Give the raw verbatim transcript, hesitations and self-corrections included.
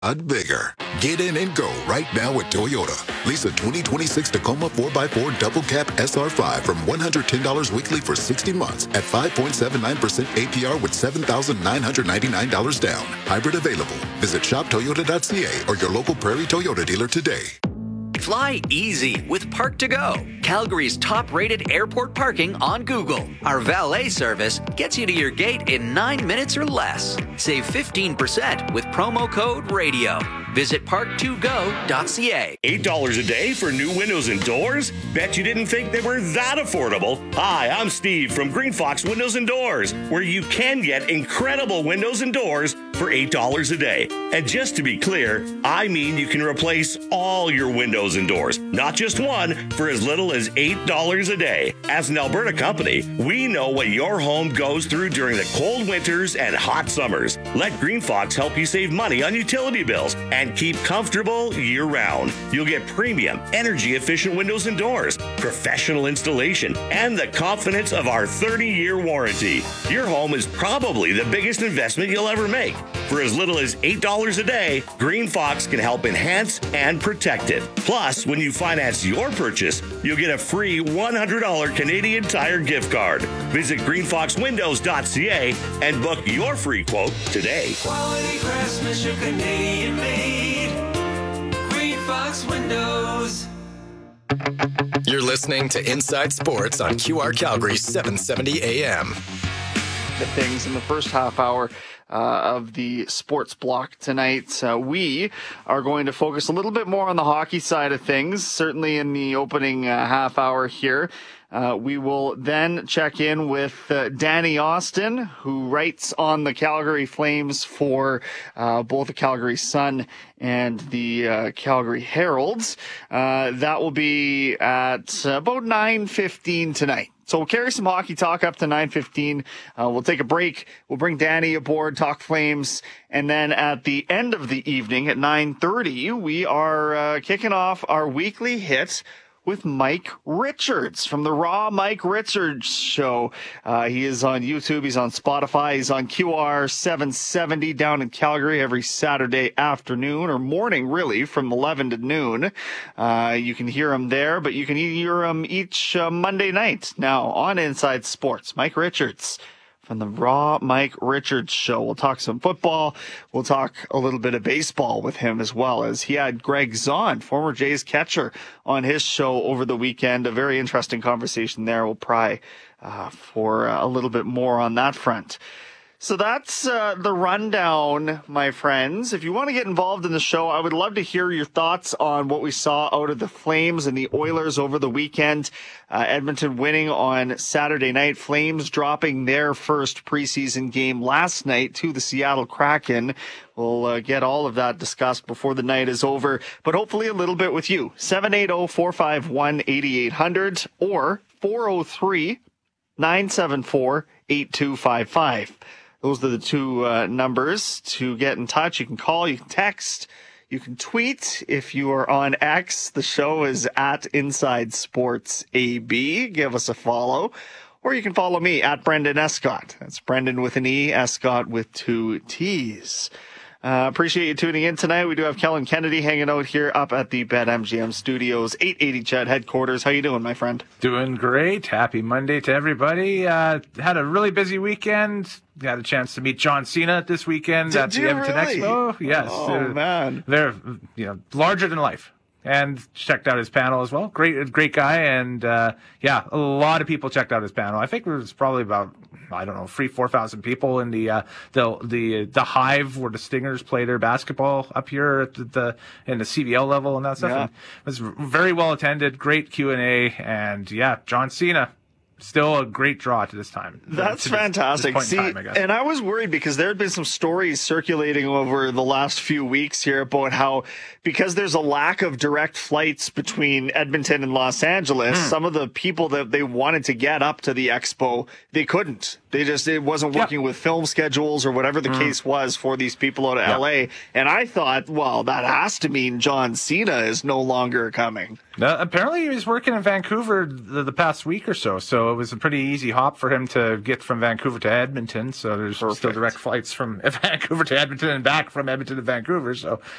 Not bigger. Get in and go right now at Toyota. Lease a twenty twenty-six Tacoma four by four Double Cab S R five from one hundred ten dollars weekly for sixty months at five point seven nine percent A P R with seven thousand nine hundred ninety-nine dollars down. Hybrid available. Visit shop toyota dot c a or your local Prairie Toyota dealer today. Fly easy with Park to Go, Calgary's top-rated airport parking on Google. Our valet service gets you to your gate in nine minutes or less. Save fifteen percent with promo code RADIO. Visit park to go dot c a. eight dollars a day for new windows and doors? Bet you didn't think they were that affordable. Hi, I'm Steve from Green Fox Windows and Doors, where you can get incredible windows and doors for eight dollars a day. And just to be clear, I mean you can replace all your windows and doors, not just one, for as little as eight dollars a day. As an Alberta company, we know what your home goes through during the cold winters and hot summers. Let Green Fox help you save money on utility bills and keep comfortable year-round. You'll get premium, energy-efficient windows and doors, professional installation, and the confidence of our thirty-year warranty. Your home is probably the biggest investment you'll ever make. For as little as eight dollars a day, Green Fox can help enhance and protect it. Plus, when you finance your purchase, you'll get a free one hundred dollars Canadian Tire gift card. Visit green fox windows dot c a and book your free quote today. Quality craftsmanship, Canadian made. Green Fox Windows. You're listening to Inside Sports on Q R Calgary seven seventy A M. The things in the first half hour uh, of the sports block tonight. Uh, we are going to focus a little bit more on the hockey side of things, certainly in the opening uh, half hour here. Uh, we will then check in with uh, Danny Austin, who writes on the Calgary Flames for uh, both the Calgary Sun and the uh, Calgary Heralds. Uh, that will be at about nine fifteen tonight. So we'll carry some hockey talk up to nine fifteen. Uh, we'll take a break. We'll bring Danny aboard, talk Flames. And then at the end of the evening at nine thirty, we are uh, kicking off our weekly hit with Mike Richards from the Raw Mike Richards Show. Uh, he is on YouTube. He's on Spotify. He's on Q R seven seventy down in Calgary every Saturday afternoon or morning, really, from eleven to noon. Uh, you can hear him there, but you can hear him each uh, Monday night now on Inside Sports. Mike Richards from the Raw Mike Richards Show. We'll talk some football. We'll talk a little bit of baseball with him as well, as he had Greg Zahn, former Jays catcher, on his show over the weekend. A very interesting conversation there. We'll pry uh, for uh, a little bit more on that front. So that's uh, the rundown, my friends. If you want to get involved in the show, I would love to hear your thoughts on what we saw out of the Flames and the Oilers over the weekend. Uh, Edmonton winning on Saturday night. Flames dropping their first preseason game last night to the Seattle Kraken. We'll uh, get all of that discussed before the night is over, but hopefully a little bit with you. seven eight zero, four five one, eight eight zero zero or four oh three, nine seven four, eight two five five. Those are the two uh, numbers to get in touch. You can call, you can text, you can tweet. If you are on X, the show is at Inside Sports A B. Give us a follow. Or you can follow me at Brendan Escott. That's Brendan with an E, Escott with two T's. Uh, appreciate you tuning in tonight. We do have Kellen Kennedy hanging out here up at the BetMGM Studios, eight eighty Ched headquarters. How you doing, my friend? Doing great. Happy Monday to everybody. Uh, had a really busy weekend. Got a chance to meet John Cena this weekend Did at the you Edmonton really? Expo. Yes. Oh, uh, man. They're, you know, larger than life. And checked out his panel as well. Great, great guy. And, uh, yeah, a lot of people checked out his panel. I think there was probably about, I don't know, three, four thousand people in the, uh, the, the, the Hive where the Stingers play their basketball up here at the, the in the C V L level and that stuff. Yeah. And it was very well attended, great Q and A. And yeah, John Cena. Still a great draw to this time. That's to this, fantastic. This See, time, I guess. and I was worried because there had been some stories circulating over the last few weeks here about how, because there's a lack of direct flights between Edmonton and Los Angeles, mm. some of the people that they wanted to get up to the expo, they couldn't. They just, it wasn't Yeah. working with film schedules or whatever the Mm. case was for these people out of Yeah. L A. And I thought, well, that has to mean John Cena is no longer coming. Uh, apparently, he was working in Vancouver the, the past week or so, so it was a pretty easy hop for him to get from Vancouver to Edmonton. So there's still Perfect. direct flights from Vancouver to Edmonton and back from Edmonton to Vancouver. So